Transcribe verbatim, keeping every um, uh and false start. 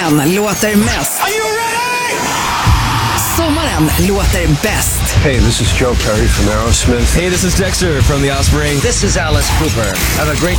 Vintern låter mest. Are you ready? Sommaren låter bäst. Hey, this is Joe Perry from Aerosmith. Hey, this is Dexter from The Offspring. This is Alice Cooper. Have a great